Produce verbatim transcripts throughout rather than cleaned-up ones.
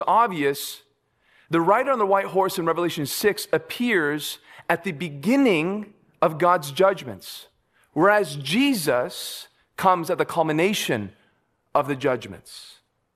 obvious, the rider on the white horse in Revelation six appears at the beginning of God's judgments, whereas Jesus comes at the culmination of the judgments.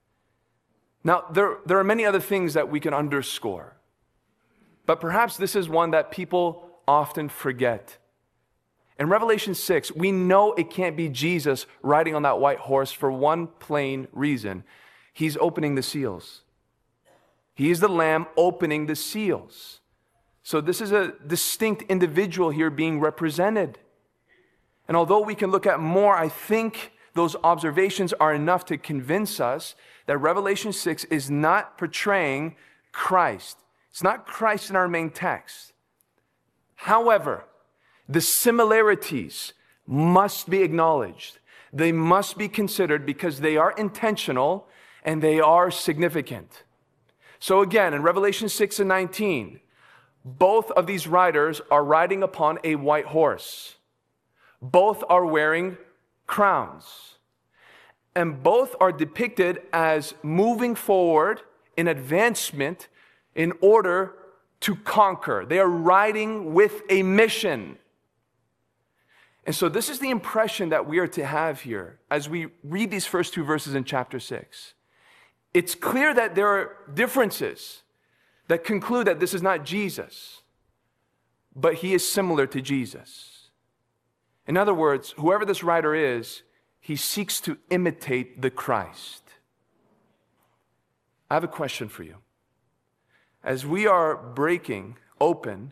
Now, there, there are many other things that we can underscore, but perhaps this is one that people often forget. In Revelation six, we know it can't be Jesus riding on that white horse for one plain reason. He's opening the seals. He is the Lamb opening the seals. So this is a distinct individual here being represented. And although we can look at more, I think those observations are enough to convince us that Revelation six is not portraying Christ. It's not Christ in our main text. However, the similarities must be acknowledged. They must be considered because they are intentional and they are significant. So again, in Revelation six and nineteen, both of these riders are riding upon a white horse. Both are wearing crowns. And both are depicted as moving forward in advancement in order to conquer. They are riding with a mission. And so this is the impression that we are to have here as we read these first two verses in chapter six. It's clear that there are differences that conclude that this is not Jesus, but he is similar to Jesus. In other words, whoever this rider is, he seeks to imitate the Christ. I have a question for you. As we are breaking open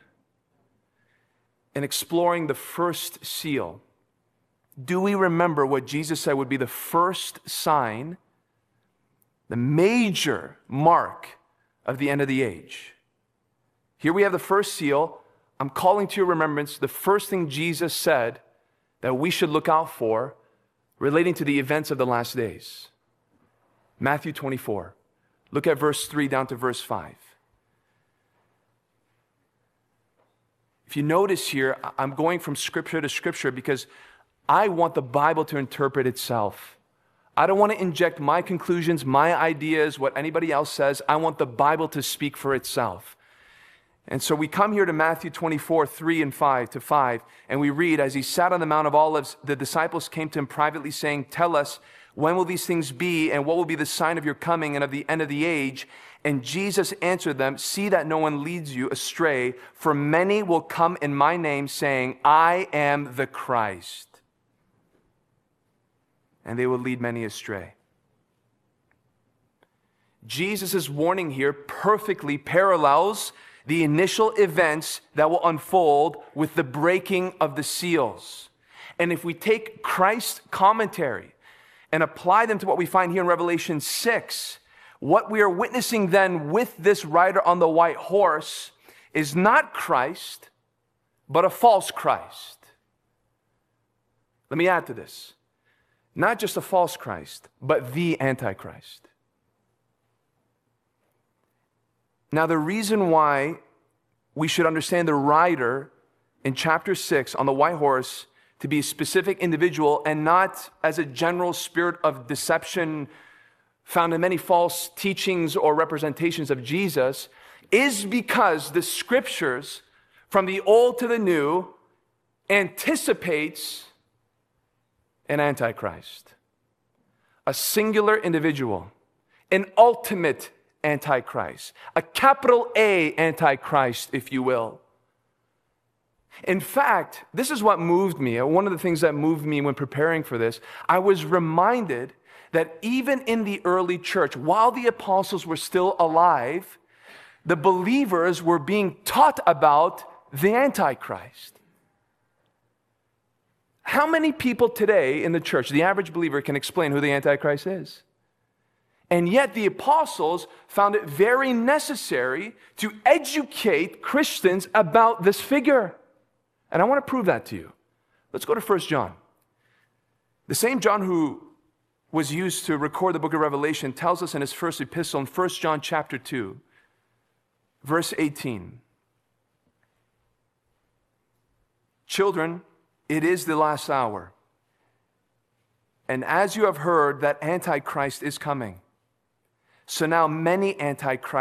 and exploring the first seal, do we remember what Jesus said would be the first sign, the major mark of the end of the age? Here we have the first seal. I'm calling to your remembrance the first thing Jesus said that we should look out for relating to the events of the last days. Matthew twenty-four. Look at verse three down to verse five. If you notice here, I'm going from scripture to scripture because I want the Bible to interpret itself. I don't want to inject my conclusions, my ideas, what anybody else says. I want the Bible to speak for itself. And so we come here to Matthew twenty-four, three and five to five, and we read, as he sat on the Mount of Olives, the disciples came to him privately saying, "Tell us, when will these things be, and what will be the sign of your coming and of the end of the age?" And Jesus answered them, "See that no one leads you astray, for many will come in my name saying, 'I am the Christ.' And they will lead many astray." Jesus' warning here perfectly parallels the initial events that will unfold with the breaking of the seals. And if we take Christ's commentary and apply them to what we find here in Revelation six, what we are witnessing then with this rider on the white horse is not Christ, but a false Christ. Let me add to this. Not just a false Christ, but the Antichrist. Now, the reason why we should understand the rider in chapter six on the white horse to be a specific individual and not as a general spirit of deception found in many false teachings or representations of Jesus is because the scriptures from the old to the new anticipates an Antichrist, a singular individual, an ultimate Antichrist, a capital A Antichrist, if you will. In fact, this is what moved me. One of the things that moved me when preparing for this, I was reminded that even in the early church, while the apostles were still alive, the believers were being taught about the Antichrist. How many people today in the church, the average believer, can explain who the Antichrist is? And yet the apostles found it very necessary to educate Christians about this figure. And I want to prove that to you. Let's go to First John. The same John who was used to record the book of Revelation tells us in his first epistle in First John chapter two, verse eighteen. "Children, it is the last hour. And as you have heard that Antichrist is coming, So now many antichrists